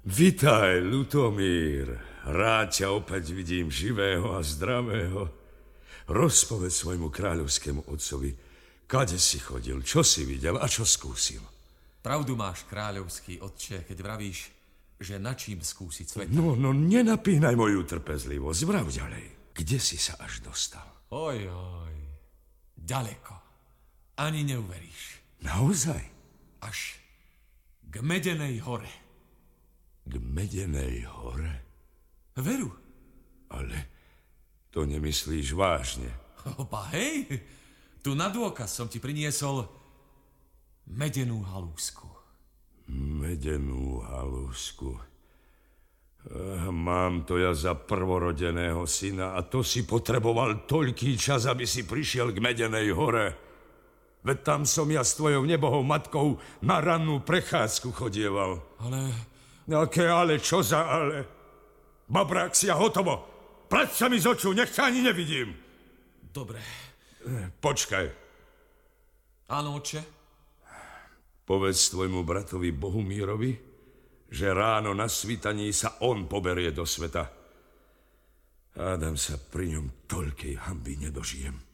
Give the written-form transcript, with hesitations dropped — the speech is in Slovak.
Vitaj, Lutomír. Rád ťa opäť vidím živého a zdravého. Rozpovedz svojmu kráľovskému otcovi, kade si chodil, čo si videl a čo skúsil. Pravdu máš, kráľovský otče, keď vravíš, že na čím skúsiť svet. No, nenapínaj moju trpezlivosť, vrav ďalej. Kde si sa až dostal? Oj, ďaleko. Ani neuveríš. Naozaj? Až k Medenej hore. K Medenej hore? Veru. Ale to nemyslíš vážne. Opa, hej, tu na dôkaz som ti priniesol medenú halúsku. Medenú halúsku. Mám to ja za prvorodeného syna a to si potreboval toľký čas, aby si prišiel k Medenej hore. Veď tam som ja s tvojou nebohou matkou na rannú prechádzku chodieval. Ale... Aké ale, čo za ale? Babrák si a hotovo. Preč sa mi z očú, nech ťa ani nevidím. Dobre. Počkaj. Áno, oče? Povedz tvojmu bratovi Bohumírovi, že ráno na svítaní sa on poberie do sveta. Hádam sa pri ňom toľkej hanby nedožijem.